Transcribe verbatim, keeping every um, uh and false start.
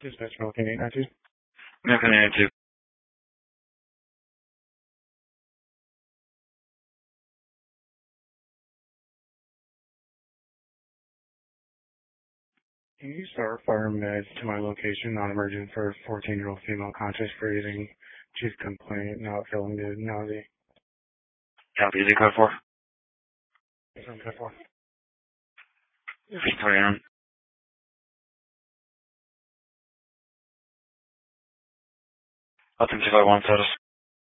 Dispatch American eight ninety-two. American eight ninety-two. Can you start fire meds to my location, non-emergent, for a fourteen-year-old female conscious breathing, chief complaint, not feeling good, nausea? Copy, is it code four? Yes, I'm code four. Victoria. Welcome to five one status.